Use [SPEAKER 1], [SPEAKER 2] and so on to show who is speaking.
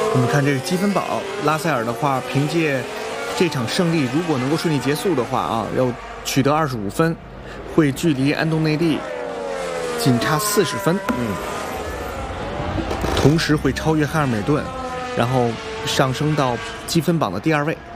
[SPEAKER 1] 我们看这个积分榜，拉塞尔的话，凭借这场胜利，如果能够顺利结束的话啊，要取得25分，会距离安东内利仅差40分。同时会超越汉尔美顿，然后上升到积分榜的第2位。